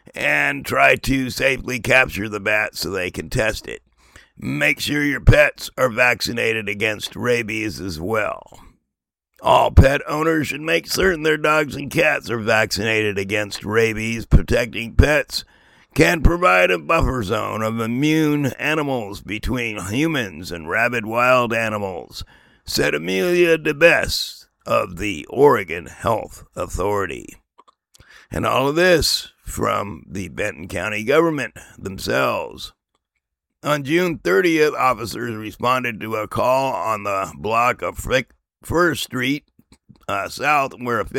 and try to safely capture the bat so they can test it. Make sure your pets are vaccinated against rabies as well. All pet owners should make certain their dogs and cats are vaccinated against rabies. Protecting pets can provide a buffer zone of immune animals between humans and rabid wild animals, said Amelia DeBess of the Oregon Health Authority. And all of this from the Benton County government themselves. On June 30th, officers responded to a call on the block of First Street South where a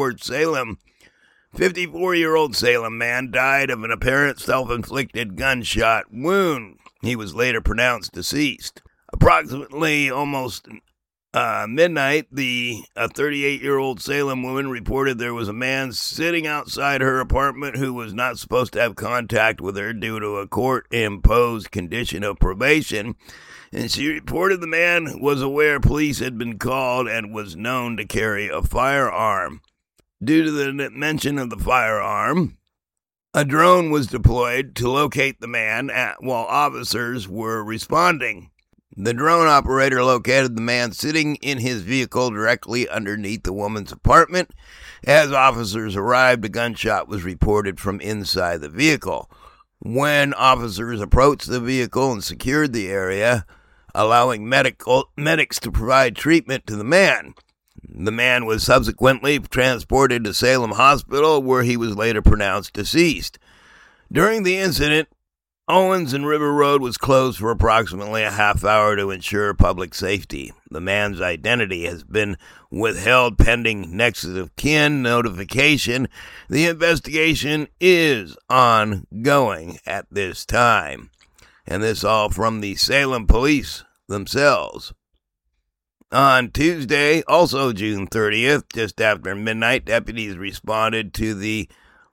54-year-old Salem man died of an apparent self-inflicted gunshot wound. He was later pronounced deceased. Approximately almost midnight, a 38-year-old Salem woman reported there was a man sitting outside her apartment who was not supposed to have contact with her due to a court-imposed condition of probation, and she reported the man was aware police had been called and was known to carry a firearm. Due to the mention of the firearm, a drone was deployed to locate the man while officers were responding. The drone operator located the man sitting in his vehicle directly underneath the woman's apartment. As officers arrived, a gunshot was reported from inside the vehicle. When officers approached the vehicle and secured the area, allowing medics to provide treatment to the man was subsequently transported to Salem Hospital, where he was later pronounced deceased. During the incident, Owens and River Road was closed for approximately a half hour to ensure public safety. The man's identity has been withheld pending next of kin notification. The investigation is ongoing at this time. And this all from the Salem police themselves. On Tuesday, also June 30th, just after midnight, deputies responded to the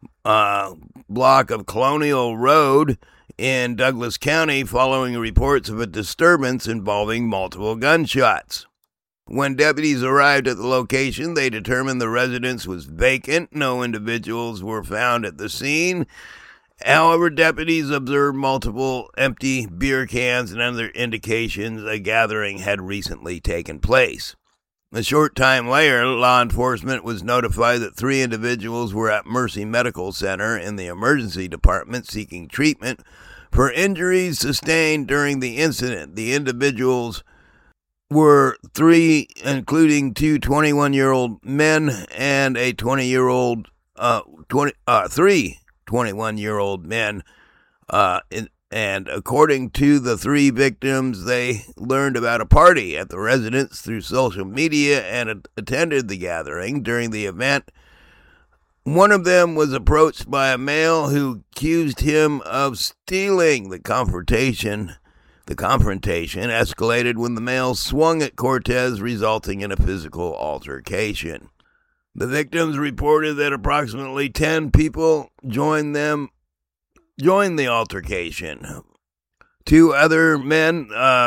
block of Colonial Road in Douglas County following reports of a disturbance involving multiple gunshots. When deputies arrived at the location, they determined the residence was vacant. No individuals were found at the scene. However, deputies observed multiple empty beer cans and other indications a gathering had recently taken place. A short time later, law enforcement was notified that 3 individuals were at Mercy Medical Center in the emergency department seeking treatment for injuries sustained during the incident. The individuals were 3, including 2 21-year-old men and a 20-year-old, 3 21-year-old men. And according to the 3 victims, they learned about a party at the residence through social media and attended the gathering. During the event, one of them was approached by a male who accused him of stealing. The confrontation escalated when the male swung at Cortez, resulting in a physical altercation. The victims reported that approximately 10 people joined the altercation. 2 other men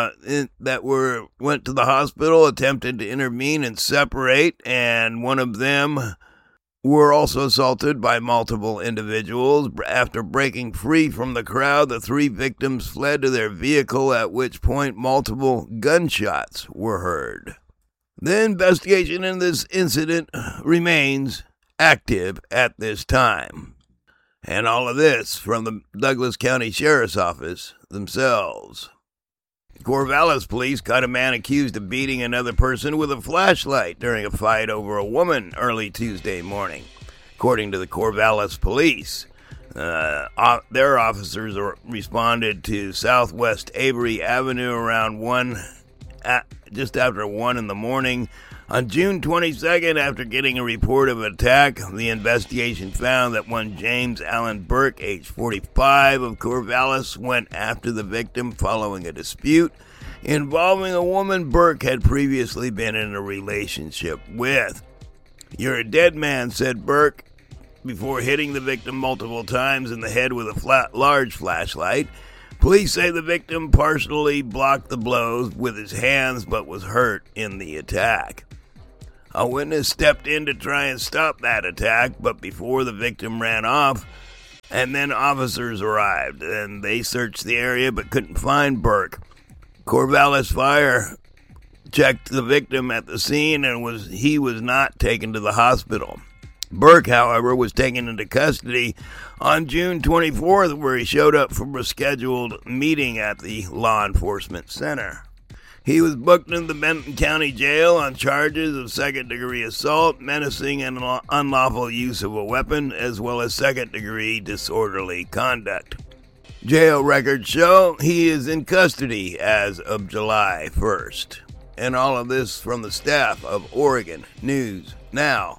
that went to the hospital attempted to intervene and separate, and one of them were also assaulted by multiple individuals. After breaking free from the crowd, the 3 victims fled to their vehicle, at which point multiple gunshots were heard. The investigation in this incident remains active at this time. And all of this from the Douglas County Sheriff's Office themselves. Corvallis police caught a man accused of beating another person with a flashlight during a fight over a woman early Tuesday morning. According to the Corvallis police, their officers responded to Southwest Avery Avenue around just after 1 in the morning. On June 22nd, after getting a report of an attack, the investigation found that one James Allen Burke, age 45, of Corvallis, went after the victim following a dispute involving a woman Burke had previously been in a relationship with. "You're a dead man," said Burke, before hitting the victim multiple times in the head with a large flashlight. Police say the victim partially blocked the blows with his hands but was hurt in the attack. A witness stepped in to try and stop that attack, but before the victim ran off, And then officers arrived, and they searched the area but couldn't find Burke. Corvallis Fire checked the victim at the scene, and he was not taken to the hospital. Burke, however, was taken into custody on June 24th, where he showed up for a scheduled meeting at the law enforcement center. He was booked into the Benton County Jail on charges of second-degree assault, menacing, and unlawful use of a weapon, as well as second-degree disorderly conduct. Jail records show he is in custody as of July 1st. And all of this from the staff of Oregon News Now.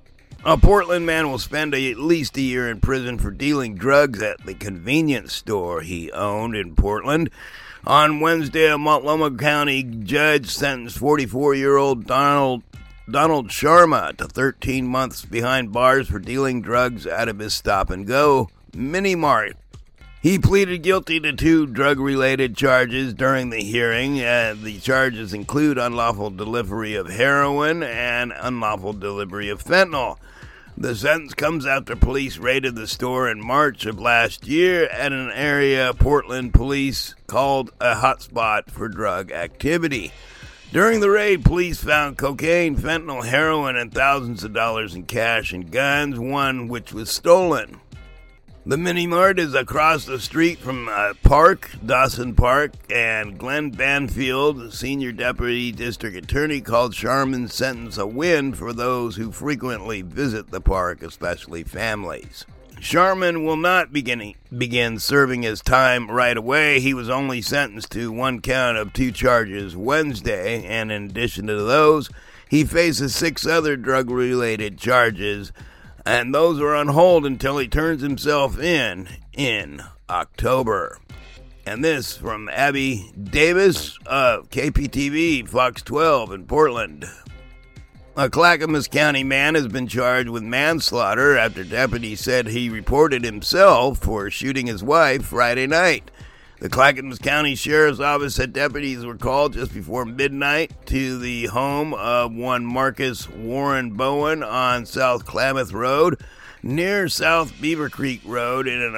A Portland man will spend at least a year in prison for dealing drugs at the convenience store he owned in Portland. On Wednesday, a Multnomah County judge sentenced 44-year-old Donald Sharma to 13 months behind bars for dealing drugs out of his stop-and-go Mini Mart. He pleaded guilty to 2 drug-related charges during the hearing. The charges include unlawful delivery of heroin and unlawful delivery of fentanyl. The sentence comes after police raided the store in March of last year at an area Portland police called a hotspot for drug activity. During the raid, police found cocaine, fentanyl, heroin, and thousands of dollars in cash and guns, one which was stolen. The Mini Mart is across the street from Dawson Park, and Glenn Banfield, senior deputy district attorney, called Sharman's sentence a win for those who frequently visit the park, especially families. Sharman will not begin serving his time right away. He was only sentenced to 1 count of 2 charges Wednesday, and in addition to those, he faces 6 other drug-related charges, and those are on hold until he turns himself in October. And this from Abby Davis of KPTV, Fox 12 in Portland. A Clackamas County man has been charged with manslaughter after deputies said he reported himself for shooting his wife Friday night. The Clackamas County Sheriff's Office said deputies were called just before midnight to the home of one Marcus Warren Bowen on South Klamath Road, near South Beaver Creek Road in an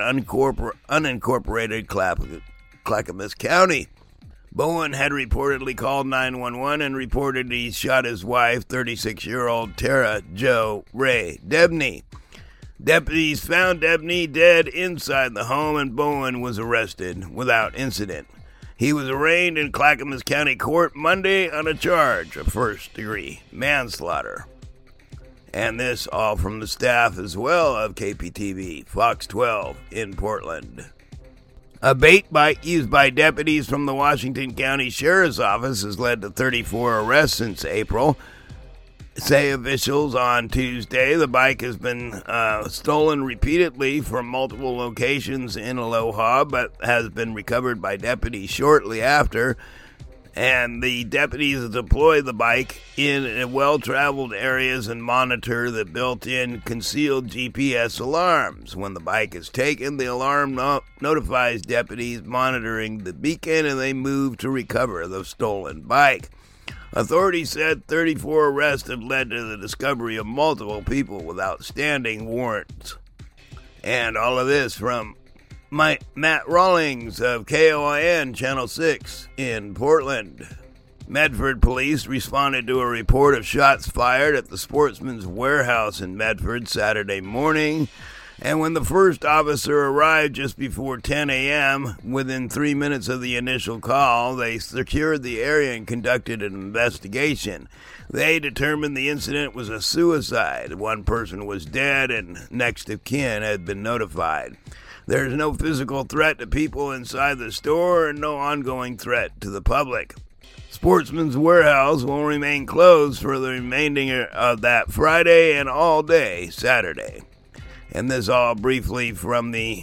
unincorporated Clackamas County. Bowen had reportedly called 911 and reported he shot his wife, 36-year-old Tara Jo Ray Debney. Deputies found Debney dead inside the home, and Bowen was arrested without incident. He was arraigned in Clackamas County Court Monday on a charge of first-degree manslaughter. And this all from the staff as well of KPTV, Fox 12 in Portland. A bait bike used by deputies from the Washington County Sheriff's Office has led to 34 arrests since April. Say officials on Tuesday, the bike has been stolen repeatedly from multiple locations in Aloha, but has been recovered by deputies shortly after. And the deputies deploy the bike in well-traveled areas and monitor the built-in concealed GPS alarms. When the bike is taken, the alarm notifies deputies monitoring the beacon, and they move to recover the stolen bike. Authorities said 34 arrests have led to the discovery of multiple people with outstanding warrants. And all of this from Matt Rawlings of KOIN Channel 6 in Portland. Medford police responded to a report of shots fired at the Sportsman's Warehouse in Medford Saturday morning. And when the first officer arrived just before 10 a.m., within 3 minutes of the initial call, they secured the area and conducted an investigation. They determined the incident was a suicide. One person was dead and next of kin had been notified. There's no physical threat to people inside the store and no ongoing threat to the public. Sportsman's Warehouse will remain closed for the remainder of that Friday and all day Saturday. And this all briefly from the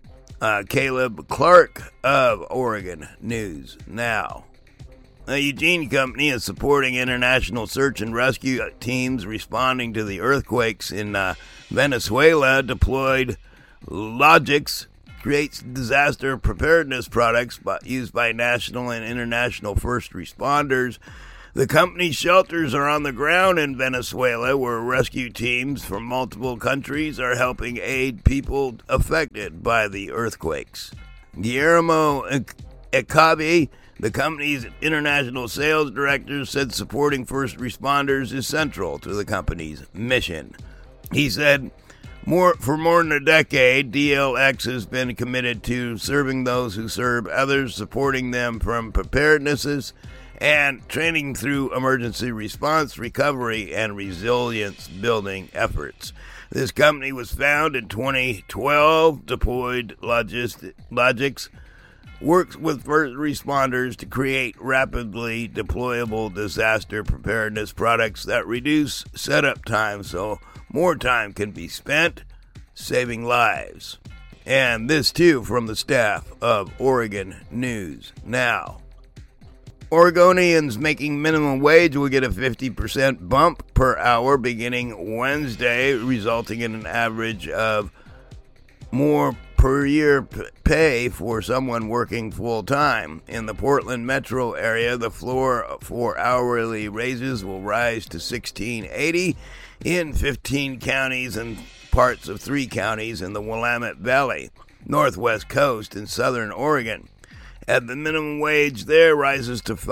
Caleb Clark of Oregon News Now. The Eugene Company is supporting international search and rescue teams responding to the earthquakes in Venezuela. Deployed Logix creates disaster preparedness products used by national and international first responders. The company's shelters are on the ground in Venezuela, where rescue teams from multiple countries are helping aid people affected by the earthquakes. Guillermo Ekabe, the company's international sales director, said supporting first responders is central to the company's mission. He said, for more than a decade, DLX has been committed to serving those who serve others, supporting them from preparednesses and training through emergency response, recovery, and resilience building efforts. This company was founded in 2012. Deployed Logics works with first responders to create rapidly deployable disaster preparedness products that reduce setup time so more time can be spent saving lives. And this too from the staff of Oregon News Now. Oregonians making minimum wage will get a 50% bump per hour beginning Wednesday, resulting in an average of more per year pay for someone working full-time. In the Portland metro area, the floor for hourly raises will rise to $16.80 in 15 counties and parts of 3 counties in the Willamette Valley, Northwest Coast, and Southern Oregon. And the minimum wage there rises to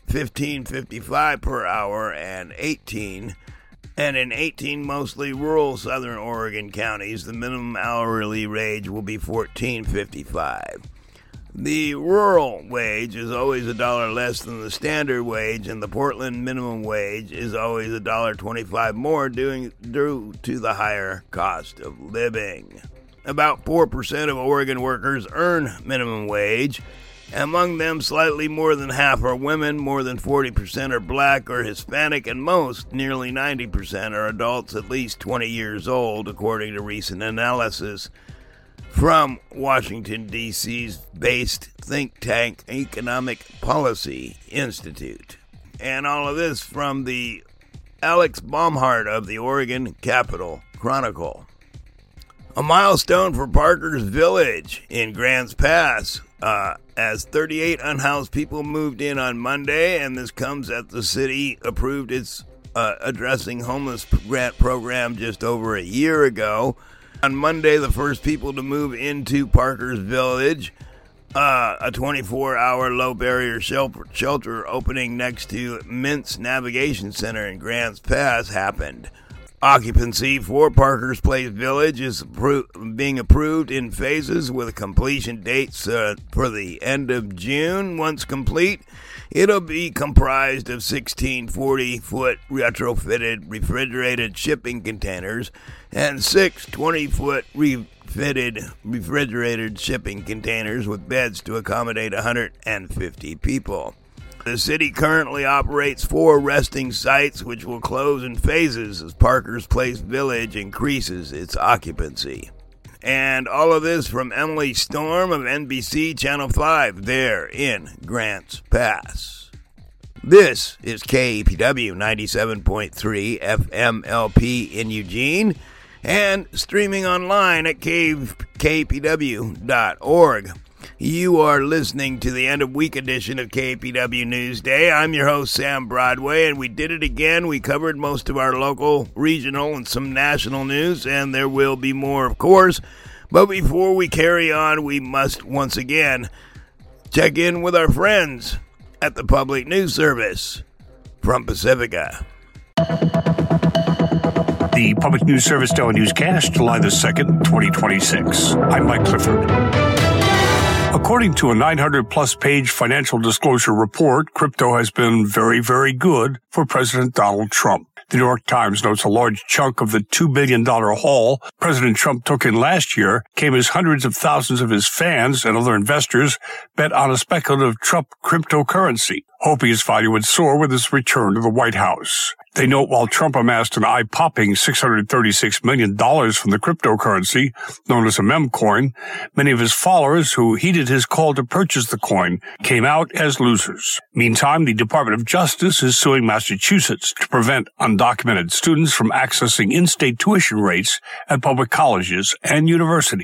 $15.55 per hour and in 18 mostly rural Southern Oregon counties, the minimum hourly wage will be $14.55. The rural wage is always $1 less than the standard wage, and the Portland minimum wage is always $1.25 more due to the higher cost of living. About 4% of Oregon workers earn minimum wage. Among them, slightly more than half are women, more than 40% are black or Hispanic, and most, nearly 90%, are adults at least 20 years old, according to recent analysis from Washington, D.C.'s based think tank Economic Policy Institute. And all of this from the Alex Baumhart of the Oregon Capital Chronicle. A milestone for Parker's Village in Grants Pass, as 38 unhoused people moved in on Monday, and this comes as the city approved its Addressing Homeless grant program just over a year ago. On Monday, the first people to move into Parker's Village, a 24-hour low-barrier shelter opening next to Mintz Navigation Center in Grants Pass, happened. Occupancy for Parker's Place Village is being approved in phases with completion dates for the end of June. Once complete, it'll be comprised of 16 40-foot retrofitted refrigerated shipping containers and 6 20-foot refitted refrigerated shipping containers with beds to accommodate 150 people. The city currently operates 4 resting sites, which will close in phases as Parker's Place Village increases its occupancy. And all of this from Emily Storm of NBC Channel 5 there in Grants Pass. This is KPW 97.3 FMLP in Eugene and streaming online at kpw.org. You are listening to the end-of-week edition of KPW Newsday. I'm your host, Sam Broadway, and we did it again. We covered most of our local, regional, and some national news, and there will be more, of course. But before we carry on, we must once again check in with our friends at the Public News Service from Pacifica. The Public News Service Daily Newscast, July the 2nd, 2026. I'm Mike Clifford. According to a 900-plus page financial disclosure report, crypto has been very, very good for President Donald Trump. The New York Times notes a large chunk of the $2 billion haul President Trump took in last year came as hundreds of thousands of his fans and other investors bet on a speculative Trump cryptocurrency, hoping its value would soar with his return to the White House. They note while Trump amassed an eye-popping $636 million from the cryptocurrency, known as a memcoin, many of his followers who heeded his call to purchase the coin came out as losers. Meantime, the Department of Justice is suing Massachusetts to prevent undocumented students from accessing in-state tuition rates at public colleges and universities.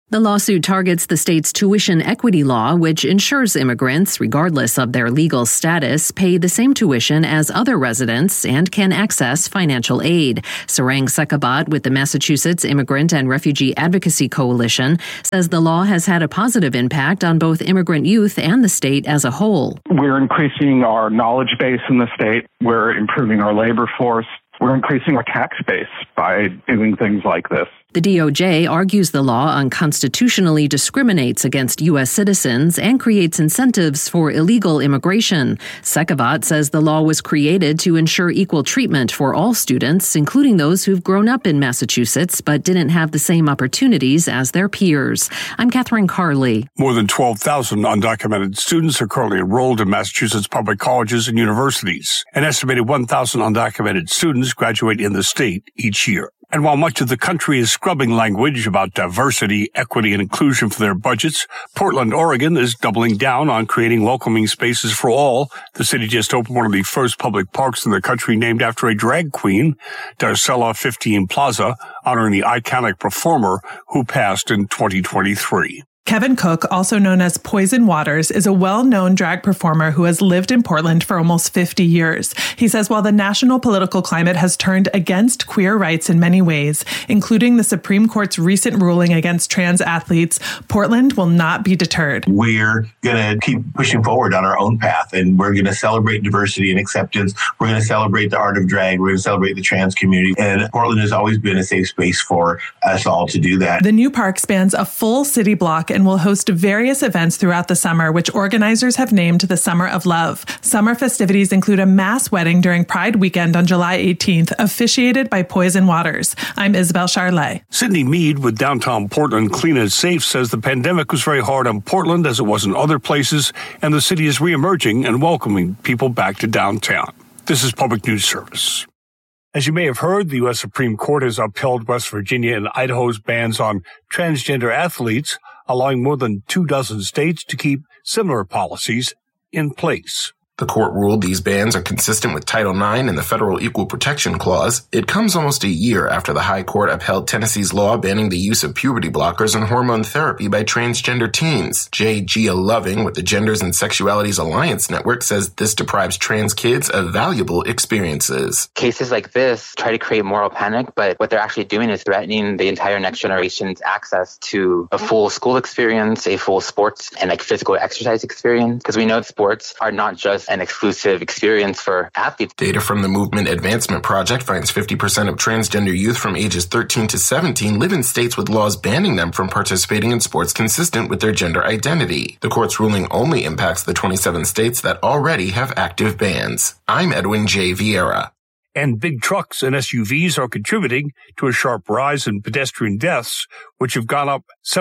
The lawsuit targets the state's tuition equity law, which ensures immigrants, regardless of their legal status, pay the same tuition as other residents and can access financial aid. Sarang Sekabat with the Massachusetts Immigrant and Refugee Advocacy Coalition says the law has had a positive impact on both immigrant youth and the state as a whole. We're increasing our knowledge base in the state. We're improving our labor force. We're increasing our tax base by doing things like this. The DOJ argues the law unconstitutionally discriminates against U.S. citizens and creates incentives for illegal immigration. Sekavat says the law was created to ensure equal treatment for all students, including those who've grown up in Massachusetts but didn't have the same opportunities as their peers. I'm Catherine Carley. More than 12,000 undocumented students are currently enrolled in Massachusetts public colleges and universities. An estimated 1,000 undocumented students graduate in the state each year. And while much of the country is scrubbing language about diversity, equity, and inclusion for their budgets, Portland, Oregon is doubling down on creating welcoming spaces for all. The city just opened one of the first public parks in the country named after a drag queen, Darcella 15 Plaza, honoring the iconic performer who passed in 2023. Kevin Cook, also known as Poison Waters, is a well-known drag performer who has lived in Portland for almost 50 years. He says while the national political climate has turned against queer rights in many ways, including the Supreme Court's recent ruling against trans athletes, Portland will not be deterred. We're going to keep pushing forward on our own path, and we're going to celebrate diversity and acceptance. We're going to celebrate the art of drag. We're going to celebrate the trans community. And Portland has always been a safe space for us all to do that. The new park spans a full city block and will host various events throughout the summer, which organizers have named the Summer of Love. Summer festivities include a mass wedding during Pride weekend on July 18th, officiated by Poison Waters. I'm Isabel Charlet. Sydney Mead with Downtown Portland Clean and Safe says the pandemic was very hard on Portland as it was in other places, and the city is reemerging and welcoming people back to downtown. This is Public News Service. As you may have heard, the U.S. Supreme Court has upheld West Virginia and Idaho's bans on transgender athletes, allowing more than 24 states to keep similar policies in place. The court ruled these bans are consistent with Title IX and the Federal Equal Protection Clause. It comes almost a year after the High Court upheld Tennessee's law banning the use of puberty blockers and hormone therapy by transgender teens. J. Gia Loving with the Genders and Sexualities Alliance Network says this deprives trans kids of valuable experiences. Cases like this try to create moral panic, but what they're actually doing is threatening the entire next generation's access to a full school experience, a full sports and physical exercise experience, because we know sports are not just an exclusive experience for athletes. Data from the Movement Advancement Project finds 50% of transgender youth from ages 13 to 17 live in states with laws banning them from participating in sports consistent with their gender identity. The court's ruling only impacts the 27 states that already have active bans. I'm Edwin J. Vieira. And big trucks and SUVs are contributing to a sharp rise in pedestrian deaths, which have gone up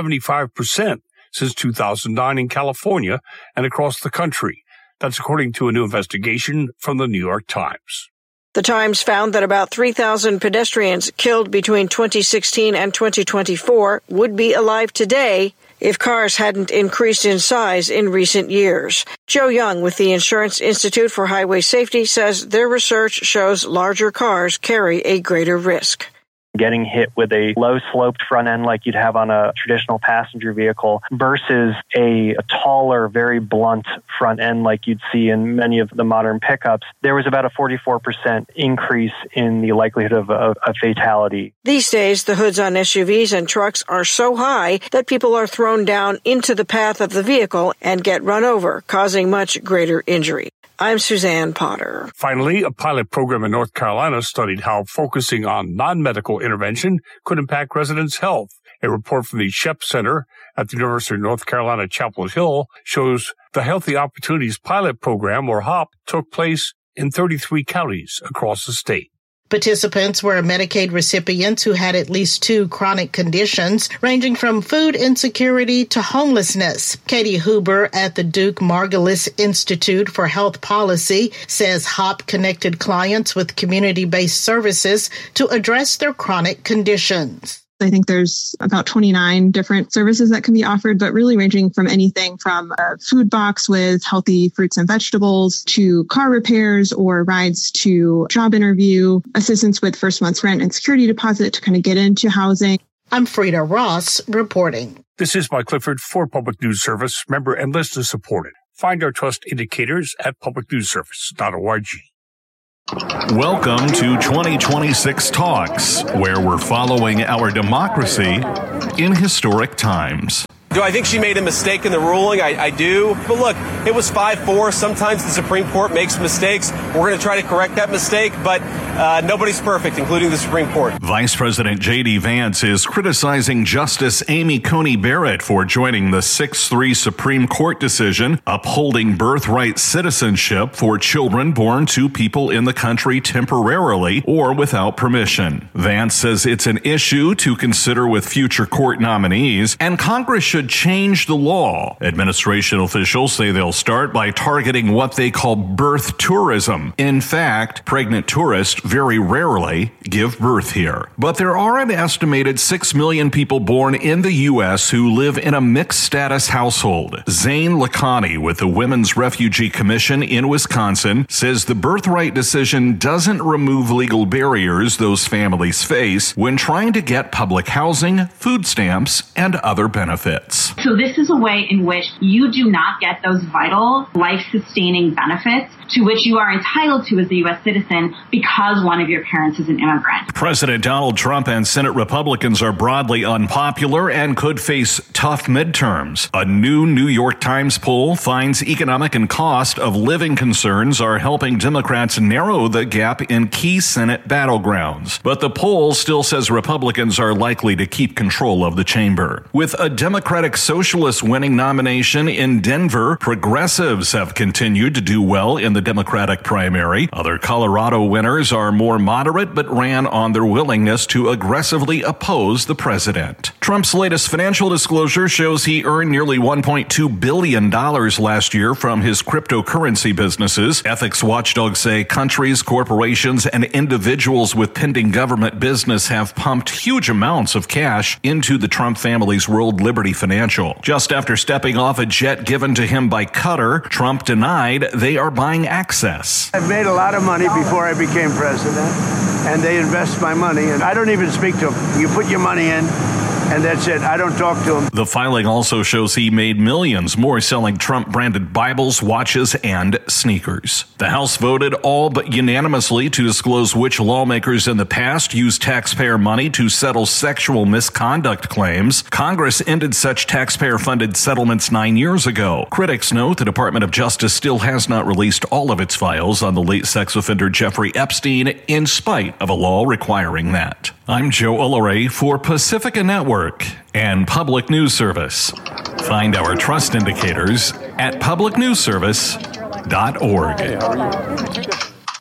75% since 2009 in California and across the country. That's according to a new investigation from the New York Times. The Times found that about 3,000 pedestrians killed between 2016 and 2024 would be alive today if cars hadn't increased in size in recent years. Joe Young with the Insurance Institute for Highway Safety says their research shows larger cars carry a greater risk. Getting hit with a low-sloped front end like you'd have on a traditional passenger vehicle versus a taller, very blunt front end like you'd see in many of the modern pickups, there was about a 44% increase in the likelihood of a fatality. These days, the hoods on SUVs and trucks are so high that people are thrown down into the path of the vehicle and get run over, causing much greater injury. I'm Suzanne Potter. Finally, a pilot program in North Carolina studied how focusing on non-medical intervention could impact residents' health. A report from the Shep Center at the University of North Carolina, Chapel Hill, shows the Healthy Opportunities Pilot Program, or HOP, took place in 33 counties across the state. Participants were Medicaid recipients who had at least 2 chronic conditions, ranging from food insecurity to homelessness. Katie Huber at the Duke Margulis Institute for Health Policy says HOP connected clients with community-based services to address their chronic conditions. I think there's about 29 different services that can be offered, but really ranging from anything from a food box with healthy fruits and vegetables to car repairs or rides to job interview, assistance with first month's rent and security deposit to kind of get into housing. I'm Frida Ross reporting. This is Mike Clifford for Public News Service, member and listener supported. Find our trust indicators at publicnewsservice.org. Welcome to 2026 Talks, where we're following our democracy in historic times. Do I think she made a mistake in the ruling? I do. But look, it was 5-4. Sometimes the Supreme Court makes mistakes. We're going to try to correct that mistake, but nobody's perfect, including the Supreme Court. Vice President J.D. Vance is criticizing Justice Amy Coney Barrett for joining the 6-3 Supreme Court decision upholding birthright citizenship for children born to people in the country temporarily or without permission. Vance says it's an issue to consider with future court nominees, and Congress should change the law. Administration officials say they'll start by targeting what they call birth tourism. In fact, pregnant tourists very rarely give birth here. But there are an estimated 6 million people born in the U.S. who live in a mixed status household. Zane Lakhani with the Women's Refugee Commission in Wisconsin says the birthright decision doesn't remove legal barriers those families face when trying to get public housing, food stamps, and other benefits. So this is a way in which you do not get those vital, life-sustaining benefits to which you are entitled to as a U.S. citizen because one of your parents is an immigrant. President Donald Trump and Senate Republicans are broadly unpopular and could face tough midterms. A new New York Times poll finds economic and cost of living concerns are helping Democrats narrow the gap in key Senate battlegrounds. But the poll still says Republicans are likely to keep control of the chamber. With a Democratic Socialist winning nomination in Denver, progressives have continued to do well in the Democratic primary. Other Colorado winners are more moderate but ran on their willingness to aggressively oppose the president. Trump's latest financial disclosure shows he earned nearly $1.2 billion last year from his cryptocurrency businesses. Ethics watchdogs say countries, corporations, and individuals with pending government business have pumped huge amounts of cash into the Trump family's World Liberty Financial. Just after stepping off a jet given to him by Qatar, Trump denied they are buying access. I've made a lot of money before I became president, and they invest my money, and I don't even speak to them. You put your money in, and that's it. I don't talk to him. The filing also shows he made millions more selling Trump-branded Bibles, watches, and sneakers. The House voted all but unanimously to disclose which lawmakers in the past used taxpayer money to settle sexual misconduct claims. Congress ended such taxpayer-funded settlements 9 years ago. Critics note the Department of Justice still has not released all of its files on the late sex offender Jeffrey Epstein, in spite of a law requiring that. I'm Joe Ulleray for Pacifica Network and Public News Service. Find our trust indicators at publicnewsservice.org.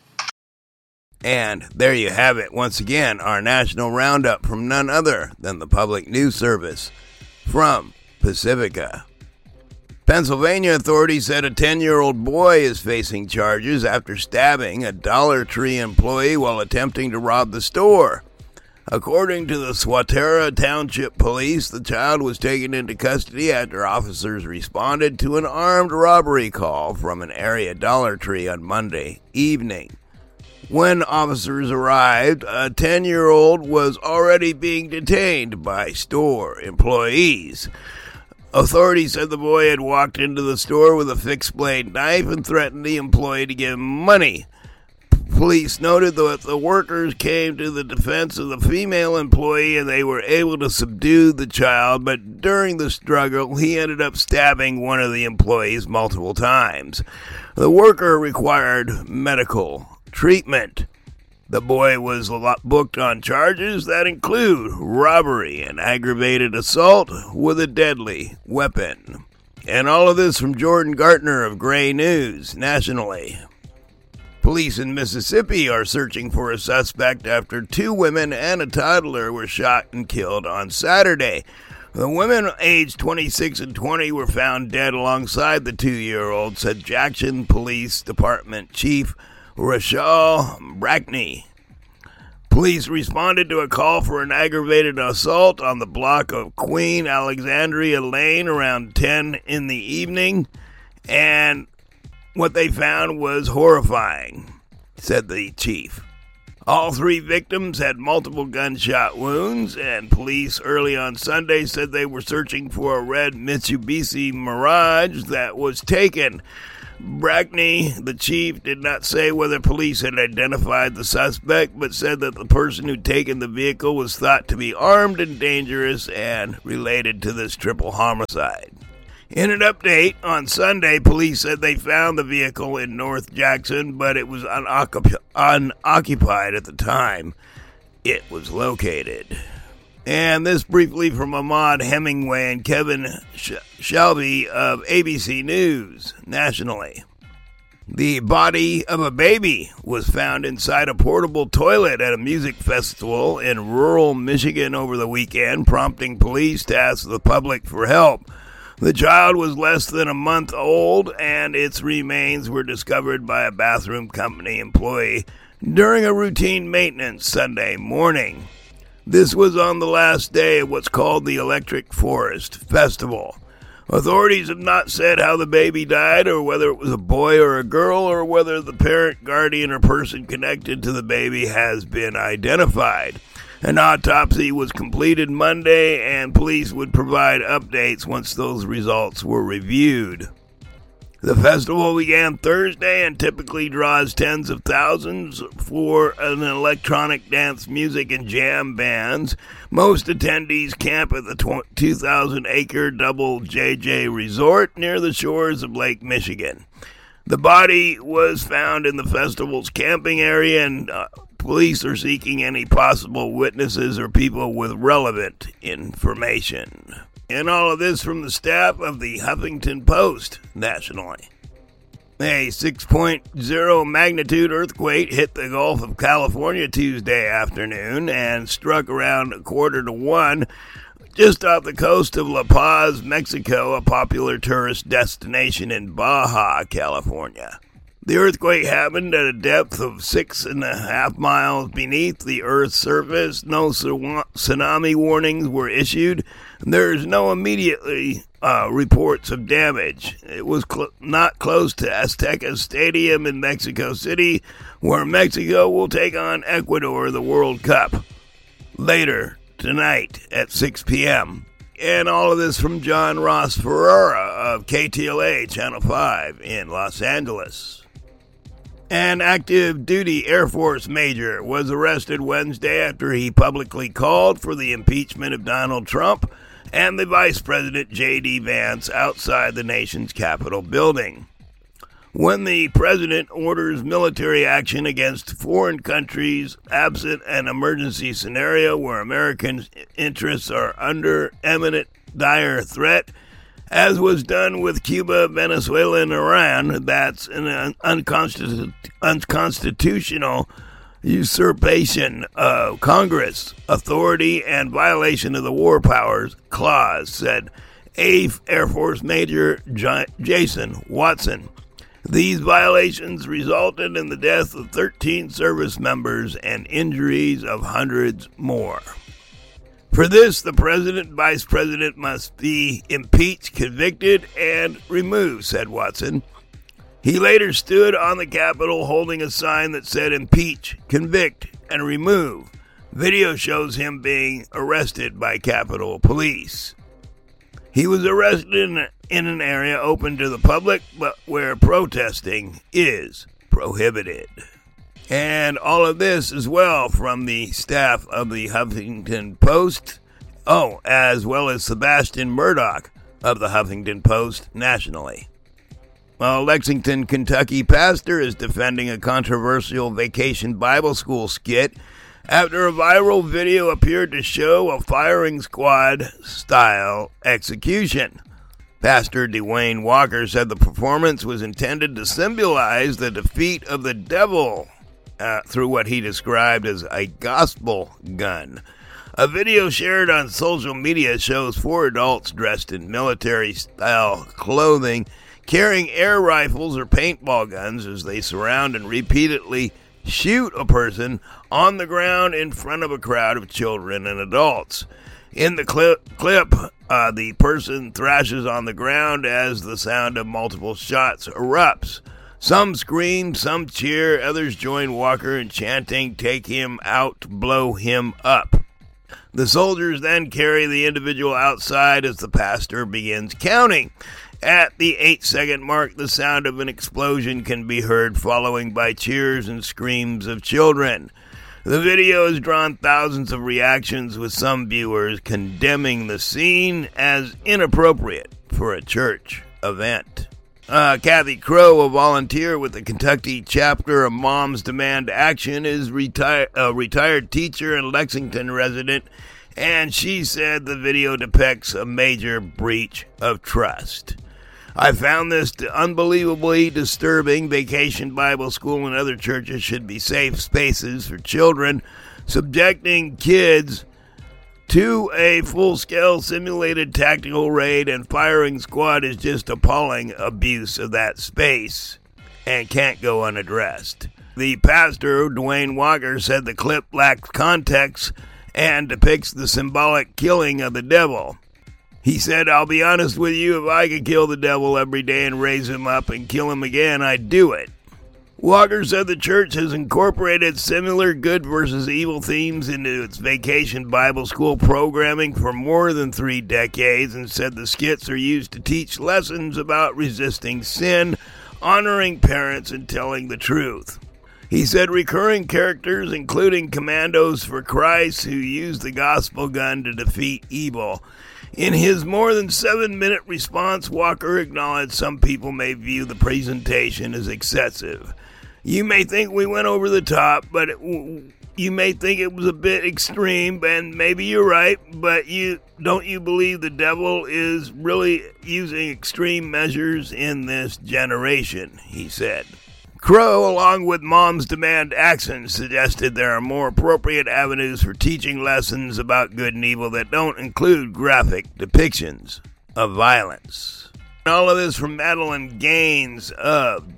And there you have it. Once again, our national roundup from none other than the Public News Service from Pacifica. Pennsylvania authorities said a 10-year-old boy is facing charges after stabbing a Dollar Tree employee while attempting to rob the store. According to the Swatara Township Police, the child was taken into custody after officers responded to an armed robbery call from an area Dollar Tree on Monday evening. When officers arrived, a 10-year-old was already being detained by store employees. Authorities said the boy had walked into the store with a fixed-blade knife and threatened the employee to give him money. Police noted that the workers came to the defense of the female employee and they were able to subdue the child, but during the struggle, he ended up stabbing one of the employees multiple times. The worker required medical treatment. The boy was booked on charges that include robbery and aggravated assault with a deadly weapon. And all of this from Jordan Gartner of Gray News nationally. Police in Mississippi are searching for a suspect after 2 women and a toddler were shot and killed on Saturday. The women aged 26 and 20 were found dead alongside the 2-year-old, said Jackson Police Department Chief Rachel Brackney. Police responded to a call for an aggravated assault on the block of Queen Alexandria Lane around 10 in the evening, and what they found was horrifying, said the chief. All 3 victims had multiple gunshot wounds, and police early on Sunday said they were searching for a red Mitsubishi Mirage that was taken. Brackney, the chief, did not say whether police had identified the suspect, but said that the person who'd taken the vehicle was thought to be armed and dangerous and related to this triple homicide. In an update on Sunday, police said they found the vehicle in North Jackson, but it was unoccupied at the time it was located. And this briefly from Ahmad Hemingway and Kevin Shelby of ABC News nationally. The body of a baby was found inside a portable toilet at a music festival in rural Michigan over the weekend, prompting police to ask the public for help. The child was less than a month old, and its remains were discovered by a bathroom company employee during a routine maintenance Sunday morning. This was on the last day of what's called the Electric Forest Festival. Authorities have not said how the baby died, or whether it was a boy or a girl, or whether the parent, guardian, or person connected to the baby has been identified. An autopsy was completed Monday, and police would provide updates once those results were reviewed. The festival began Thursday and typically draws tens of thousands for an electronic dance music and jam bands. Most attendees camp at the 2,000-acre Double JJ Resort near the shores of Lake Michigan. The body was found in the festival's camping area, and police are seeking any possible witnesses or people with relevant information. And all of this from the staff of the Huffington Post nationally. A 6.0 magnitude earthquake hit the Gulf of California Tuesday afternoon and struck around 1:45 just off the coast of La Paz, Mexico, a popular tourist destination in Baja, California. The earthquake happened at a depth of 6.5 miles beneath the Earth's surface. No tsunami warnings were issued. There's no immediately reports of damage. It was not close to Azteca Stadium in Mexico City, where Mexico will take on Ecuador the World Cup later tonight at 6 p.m. And all of this from John Ross Ferrara of KTLA Channel 5 in Los Angeles. An active duty Air Force major was arrested Wednesday after he publicly called for the impeachment of Donald Trump and the Vice President J.D. Vance outside the nation's Capitol building. When the president orders military action against foreign countries absent an emergency scenario where American interests are under imminent dire threat, as was done with Cuba, Venezuela, and Iran, that's an unconstitutional usurpation of Congress authority and violation of the War Powers Clause, said Air Force Major Jason Watson. These violations resulted in the death of 13 service members and injuries of hundreds more. For this, the president and vice president must be impeached, convicted, and removed, said Watson. He later stood on the Capitol holding a sign that said impeach, convict, and remove. Video shows him being arrested by Capitol Police. He was arrested in an area open to the public, but where protesting is prohibited. And all of this as well from the staff of the Huffington Post, as well as Sebastian Murdoch of the Huffington Post nationally. Well, Lexington, Kentucky pastor is defending a controversial Vacation Bible School skit after a viral video appeared to show a firing squad-style execution. Pastor Dwayne Walker said the performance was intended to symbolize the defeat of the devil through what he described as a gospel gun. A video shared on social media shows 4 adults dressed in military-style clothing carrying air rifles or paintball guns as they surround and repeatedly shoot a person on the ground in front of a crowd of children and adults. In the clip, the person thrashes on the ground as the sound of multiple shots erupts. Some scream, some cheer, others join Walker in chanting, "Take him out, blow him up." The soldiers then carry the individual outside as the pastor begins counting. At the 8-second mark, the sound of an explosion can be heard, following by cheers and screams of children. The video has drawn thousands of reactions, with some viewers condemning the scene as inappropriate for a church event. Kathy Crow, a volunteer with the Kentucky chapter of Moms Demand Action, is a retired teacher and Lexington resident, and she said the video depicts a major breach of trust. "I found this unbelievably disturbing. Vacation Bible School and other churches should be safe spaces for children. Subjecting kids to a full-scale simulated tactical raid and firing squad is just appalling abuse of that space and can't go unaddressed." The pastor, Dwayne Walker, said the clip lacks context and depicts the symbolic killing of the devil. He said, "I'll be honest with you, if I could kill the devil every day and raise him up and kill him again, I'd do it." Walker said the church has incorporated similar good versus evil themes into its Vacation Bible School programming for more than 3 decades, and said the skits are used to teach lessons about resisting sin, honoring parents, and telling the truth. He said recurring characters, including commandos for Christ who use the gospel gun to defeat evil. In his more than 7-minute response, Walker acknowledged some people may view the presentation as excessive. "You may think we went over the top, but you may think it was a bit extreme, and maybe you're right, but don't you believe the devil is really using extreme measures in this generation?" he said. Crow, along with Moms Demand Action, suggested there are more appropriate avenues for teaching lessons about good and evil that don't include graphic depictions of violence. All of this from Madeline Gaines of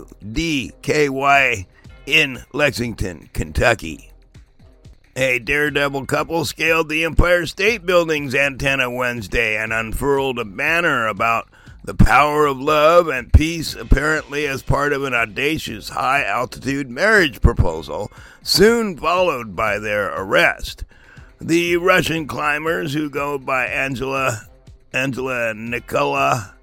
WDKY in Lexington, Kentucky. A daredevil couple scaled the Empire State Building's antenna Wednesday and unfurled a banner about the power of love and peace, apparently as part of an audacious high-altitude marriage proposal, soon followed by their arrest. The Russian climbers, who go by Angela Nikolai,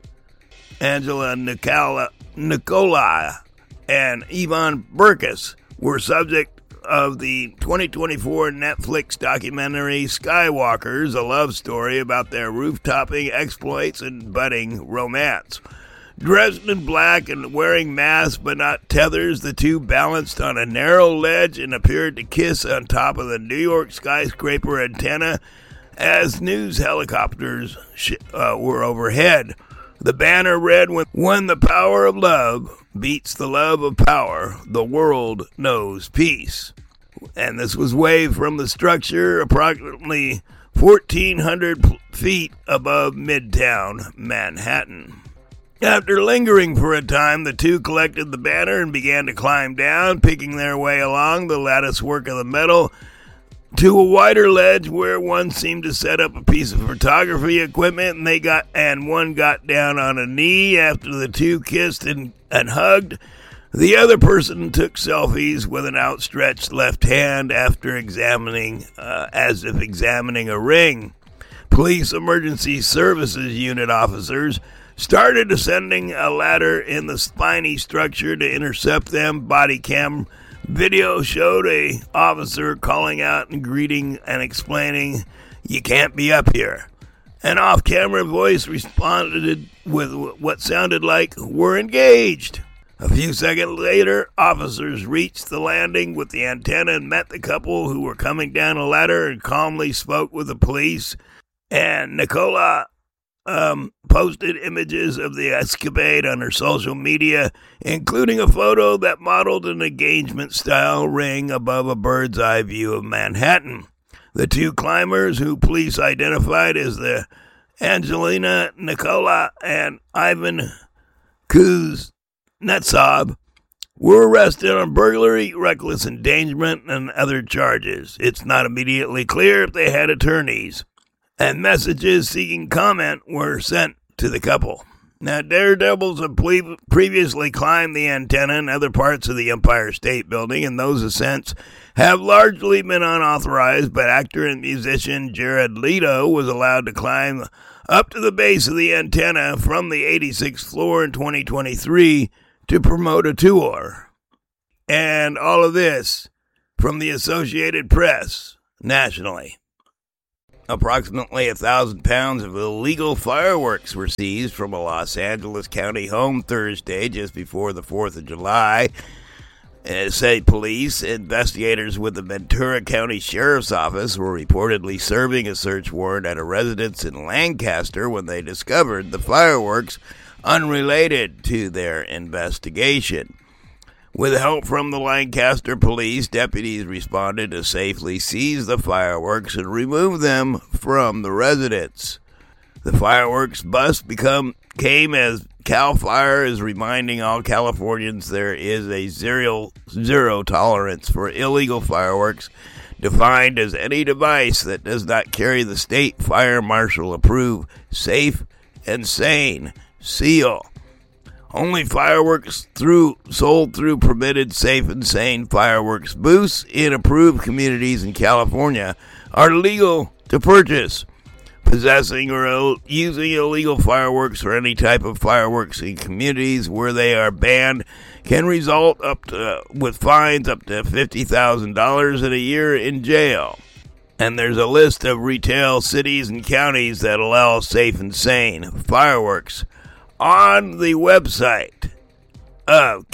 and Ivan Burkus, were subject of the 2024 Netflix documentary Skywalkers, a love story about their roof-topping exploits and budding romance. Dressed in black and wearing masks but not tethers, the two balanced on a narrow ledge and appeared to kiss on top of the New York skyscraper antenna as news helicopters were overhead. The banner read, "When the power of love beats the love of power, the world knows peace." And this was waved from the structure approximately 1,400 feet above Midtown Manhattan. After lingering for a time, the two collected the banner and began to climb down, picking their way along the latticework of the metal to a wider ledge where one seemed to set up a piece of photography equipment, and one got down on a knee after the two kissed and hugged. The other person took selfies with an outstretched left hand after examining, as if examining a ring. Police Emergency Services Unit officers started ascending a ladder in the spiny structure to intercept them. Body cam video showed a officer calling out and greeting and explaining, "You can't be up here." An off-camera voice responded with what sounded like, "We're engaged." A few seconds later, officers reached the landing with the antenna and met the couple who were coming down a ladder and calmly spoke with the police. And Nicola posted images of the escapade on her social media, including a photo that modeled an engagement-style ring above a bird's-eye view of Manhattan. The two climbers, who police identified as the Angelina Nicola and Ivan Kuznetsov, were arrested on burglary, reckless endangerment, and other charges. It's not immediately clear if they had attorneys, and messages seeking comment were sent to the couple. Now, daredevils have previously climbed the antenna in other parts of the Empire State Building, and those ascents have largely been unauthorized, but actor and musician Jared Leto was allowed to climb up to the base of the antenna from the 86th floor in 2023 to promote a tour. And all of this from the Associated Press nationally. Approximately 1,000 pounds of illegal fireworks were seized from a Los Angeles County home Thursday just before the 4th of July. Say police, investigators with the Ventura County Sheriff's Office were reportedly serving a search warrant at a residence in Lancaster when they discovered the fireworks unrelated to their investigation. With help from the Lancaster police, deputies responded to safely seize the fireworks and remove them from the residence. The fireworks bust came as CAL FIRE is reminding all Californians there is a zero tolerance for illegal fireworks, defined as any device that does not carry the state fire marshal approved safe and sane seal. Only fireworks sold through permitted safe and sane fireworks booths in approved communities in California are legal to purchase. Possessing or using illegal fireworks or any type of fireworks in communities where they are banned can result with fines up to $50,000 and a year in jail. And there's a list of retail cities and counties that allow safe and sane fireworks on the website of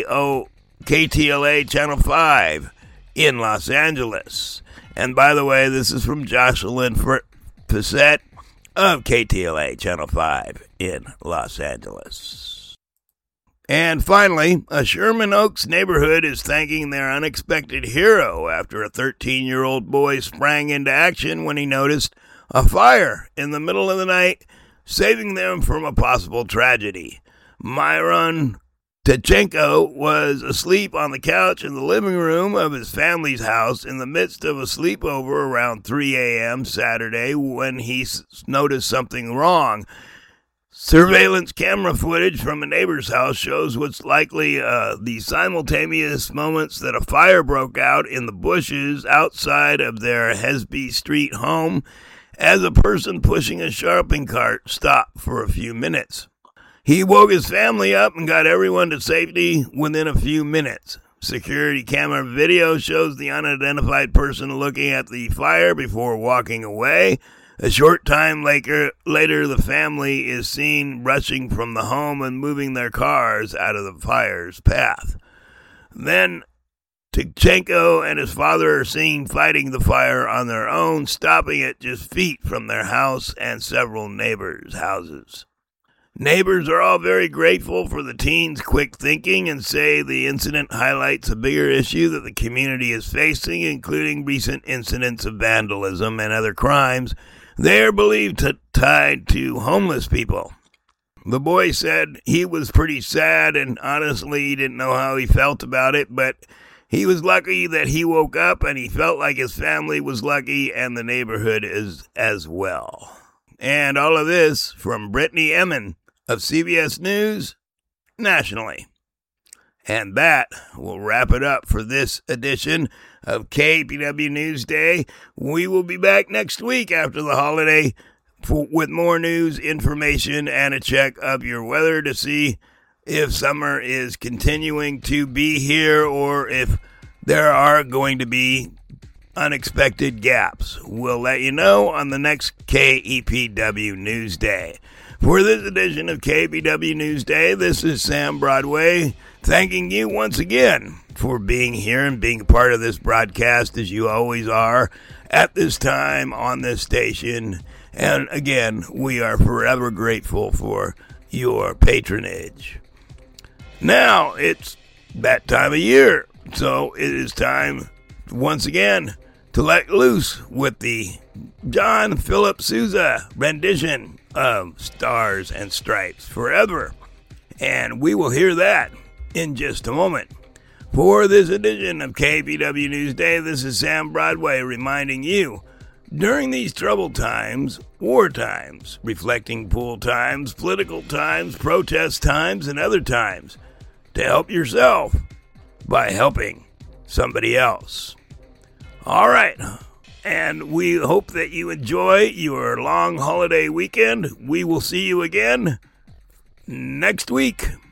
KTLA Channel 5 in Los Angeles. And by the way, this is from Jocelyn Facette of KTLA Channel 5 in Los Angeles. And finally, a Sherman Oaks neighborhood is thanking their unexpected hero after a 13-year-old boy sprang into action when he noticed a fire in the middle of the night, saving them from a possible tragedy. Myron Tachenko was asleep on the couch in the living room of his family's house in the midst of a sleepover around 3 a.m. Saturday when he noticed something wrong. Surveillance camera footage from a neighbor's house shows what's likely the simultaneous moments that a fire broke out in the bushes outside of their Hesby Street home as a person pushing a shopping cart stopped for a few minutes. He woke his family up and got everyone to safety within a few minutes. Security camera video shows the unidentified person looking at the fire before walking away. A short time later, the family is seen rushing from the home and moving their cars out of the fire's path. Then Tachenko and his father are seen fighting the fire on their own, stopping it just feet from their house and several neighbors' houses. Neighbors are all very grateful for the teens' quick thinking and say the incident highlights a bigger issue that the community is facing, including recent incidents of vandalism and other crimes they are believed tied to homeless people. The boy said he was pretty sad and honestly he didn't know how he felt about it, but he was lucky that he woke up and he felt like his family was lucky and the neighborhood is as well. And all of this from Brittany Emmon of CBS News nationally. And that will wrap it up for this edition of KPW Newsday. We will be back next week after the holiday with more news, information, and a check of your weather to see if summer is continuing to be here or if there are going to be unexpected gaps. We'll let you know on the next KEPW Newsday. For this edition of KPW Newsday, this is Sam Broadway thanking you once again for being here and being a part of this broadcast as you always are at this time on this station. And again, we are forever grateful for your patronage. Now, it's that time of year, so it is time once again to let loose with the John Philip Sousa rendition of Stars and Stripes Forever. And we will hear that in just a moment. For this edition of KPW Newsday, this is Sam Broadway reminding you, during these troubled times, war times, reflecting pool times, political times, protest times, and other times to help yourself by helping somebody else. All right. And we hope that you enjoy your long holiday weekend. We will see you again next week.